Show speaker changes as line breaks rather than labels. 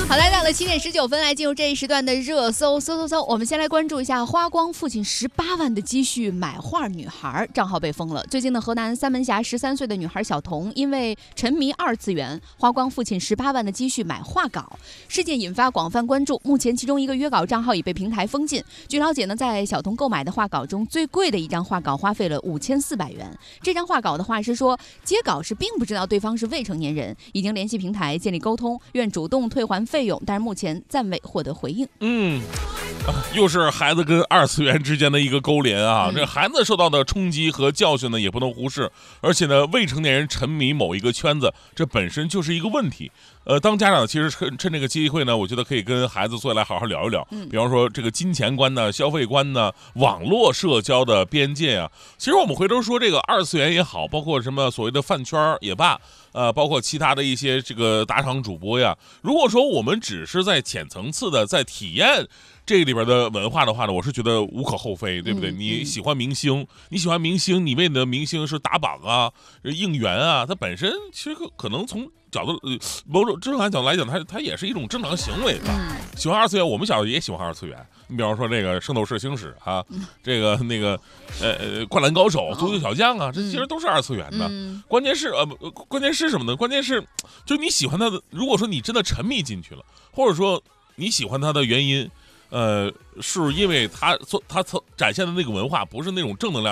好，来到了7点19分，来进入这一时段的热搜。我们先来关注一下花光父亲18万的积蓄买画女孩账号被封了。最近的河南三门峡13岁的女孩小童，因为沉迷2次元，花光父亲18万的积蓄买画稿，事件引发广泛关注。目前其中一个约稿账号已被平台封禁。据了解呢，在小童购买的画稿中，最贵的一张画稿花费了5400元。这张画稿的画师说，接稿时并不知道对方是未成年人，已经联系平台建立沟通，愿主动退还费用，但是目前暂未获得回应。
又是孩子跟2次元之间的一个勾连啊！这孩子受到的冲击和教训呢，也不能忽视。而且呢，未成年人沉迷某一个圈子，这本身就是一个问题。当家长其实趁这个机会呢，我觉得可以跟孩子坐下来好好聊一聊。比方说这个金钱观呢、消费观呢、网络社交的边界啊。其实我们回头说这个2次元也好，包括什么所谓的饭圈也罢，包括其他的一些这个打赏主播呀。如果说我们只是在浅层次的在体验这里边的文化的话呢，我是觉得无可厚非，对不对？你喜欢明星，你为你的明星是打榜啊、应援啊，它本身其实可能从某种正常角度来讲，它也是一种正常行为吧。喜欢2次元，我们小时候也喜欢2次元。你比方说这个《圣斗士星矢》啊，这个灌篮高手、足球小将啊，这其实都是2次元的。关键是什么呢？关键是就是你喜欢他的，如果说你真的沉迷进去了，或者说你喜欢他的原因，是因为他展现的那个文化不是那种正能量